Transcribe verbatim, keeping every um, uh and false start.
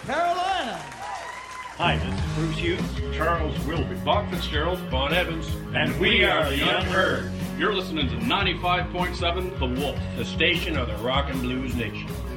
Carolina. Hi, this is Bruce Hughes, Charles Wilby, Bob Fitzgerald, Bon Evans, and we are the Young Herd. You're listening to ninety-five point seven The Wolf, the station of the Rock and Blues Nation.